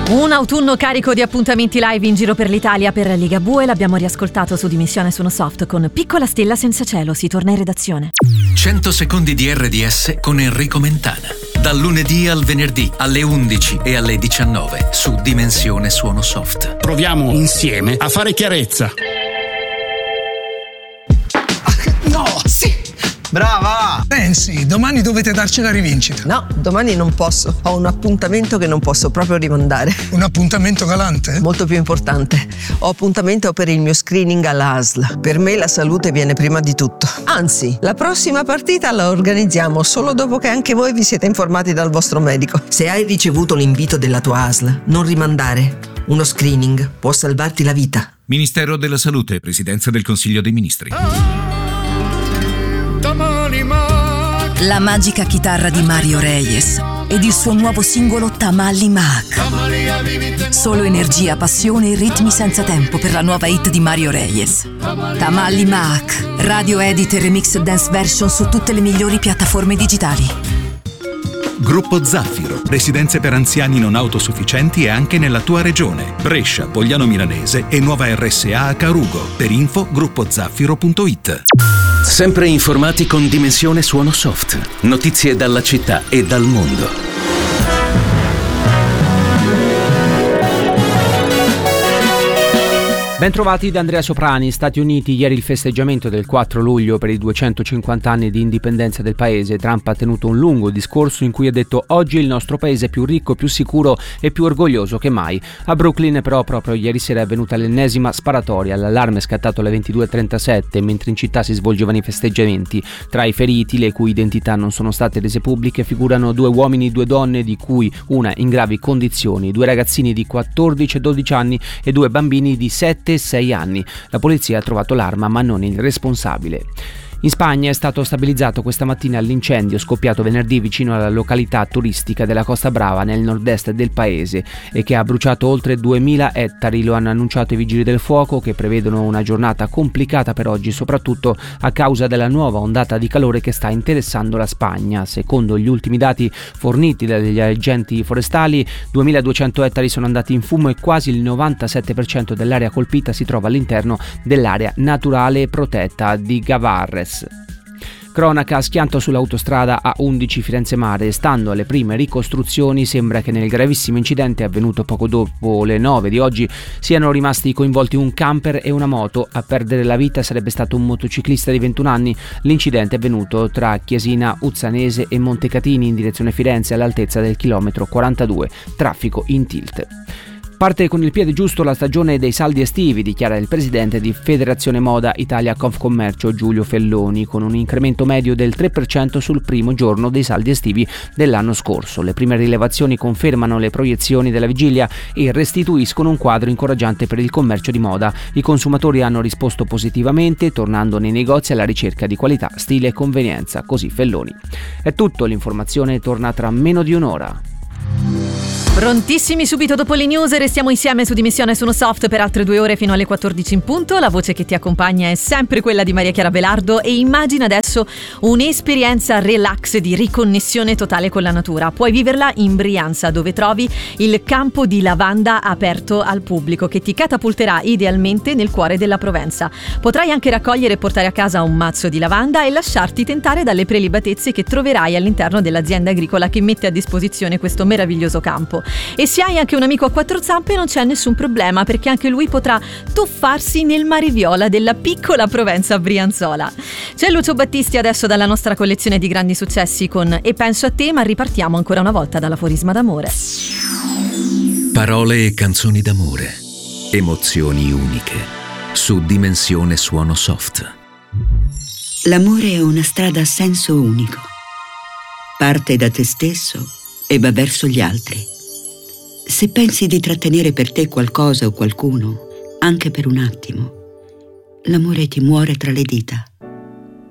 Un autunno carico di appuntamenti live in giro per l'Italia per Ligabue. L'abbiamo riascoltato su Dimensione Suono Soft con Piccola Stella Senza Cielo. Si torna in redazione. 100 secondi di RDS con Enrico Mentana. Dal lunedì al venerdì alle 11 e alle 19 su Dimensione Suono Soft. Proviamo insieme a fare chiarezza. No, sì! Brava! Pensi, domani dovete darci la rivincita. No, domani non posso. Ho un appuntamento che non posso proprio rimandare. Un appuntamento galante? Molto più importante. Ho appuntamento per il mio screening alla ASL. Per me la salute viene prima di tutto. Anzi, la prossima partita la organizziamo solo dopo che anche voi vi siete informati dal vostro medico. Se hai ricevuto l'invito della tua ASL, non rimandare. Uno screening può salvarti la vita. Ministero della Salute, Presidenza del Consiglio dei Ministri. La magica chitarra di Mario Reyes ed il suo nuovo singolo Tamali Mac. Solo energia, passione e ritmi senza tempo per la nuova hit di Mario Reyes. Tamali Mac, radio edit e remix dance version su tutte le migliori piattaforme digitali. Gruppo Zaffiro, residenze per anziani non autosufficienti e anche nella tua regione. Brescia, Pogliano Milanese e nuova RSA a Carugo. Per info gruppozaffiro.it. Sempre informati con Dimensione Suono Soft. Notizie dalla città e dal mondo. Bentrovati da Andrea Soprani. Stati Uniti, ieri il festeggiamento del 4 luglio per i 250 anni di indipendenza del paese. Trump ha tenuto un lungo discorso in cui ha detto: oggi il nostro paese è più ricco, più sicuro e più orgoglioso che mai. A Brooklyn però proprio ieri sera è avvenuta l'ennesima sparatoria. L'allarme è scattato alle 22:37 mentre in città si svolgevano i festeggiamenti. Tra i feriti, le cui identità non sono state rese pubbliche, figurano 2 uomini e 2 donne, di cui una in gravi condizioni, 2 ragazzini di 14 e 12 anni e 2 bambini di 7 e 6 anni. La polizia ha trovato l'arma ma non il responsabile. In Spagna è stato stabilizzato questa mattina l'incendio scoppiato venerdì vicino alla località turistica della Costa Brava nel nord-est del paese e che ha bruciato oltre 2000 ettari. Lo hanno annunciato i vigili del fuoco, che prevedono una giornata complicata per oggi, soprattutto a causa della nuova ondata di calore che sta interessando la Spagna. Secondo gli ultimi dati forniti dagli agenti forestali, 2200 ettari sono andati in fumo e quasi il 97% dell'area colpita si trova all'interno dell'area naturale protetta di Gavarres. Cronaca: schianto sull'autostrada A11 Firenze Mare. Stando alle prime ricostruzioni sembra che nel gravissimo incidente avvenuto poco dopo le 9 di oggi siano rimasti coinvolti un camper e una moto. A perdere la vita sarebbe stato un motociclista di 21 anni. L'incidente è avvenuto tra Chiesina Uzzanese e Montecatini in direzione Firenze all'altezza del chilometro 42. Traffico in tilt. Parte con il piede giusto la stagione dei saldi estivi, dichiara il presidente di Federazione Moda Italia Confcommercio Giulio Felloni, con un incremento medio del 3% sul primo giorno dei saldi estivi dell'anno scorso. Le prime rilevazioni confermano le proiezioni della vigilia e restituiscono un quadro incoraggiante per il commercio di moda. I consumatori hanno risposto positivamente, tornando nei negozi alla ricerca di qualità, stile e convenienza. Così Felloni. È tutto, l'informazione torna tra meno di un'ora. Prontissimi subito dopo le news, restiamo insieme su Dimensione Suono Soft per altre 2 ore fino alle 14 in punto. La voce che ti accompagna è sempre quella di Maria Chiara Belardo e immagina adesso un'esperienza relax di riconnessione totale con la natura. Puoi viverla in Brianza, dove trovi il campo di lavanda aperto al pubblico che ti catapulterà idealmente nel cuore della Provenza. Potrai anche raccogliere e portare a casa un mazzo di lavanda e lasciarti tentare dalle prelibatezze che troverai all'interno dell'azienda agricola che mette a disposizione questo meraviglioso campo. E se hai anche un amico a 4 zampe non c'è nessun problema, perché anche lui potrà tuffarsi nel mare viola della piccola Provenza brianzola. C'è Lucio Battisti adesso dalla nostra collezione di grandi successi con E penso a te, ma ripartiamo ancora una volta dall'aforisma d'amore. Parole e canzoni d'amore, emozioni uniche, su Dimensione Suono Soft. L'amore è una strada a senso unico. Parte da te stesso e va verso gli altri. Se pensi di trattenere per te qualcosa o qualcuno, anche per un attimo, l'amore ti muore tra le dita.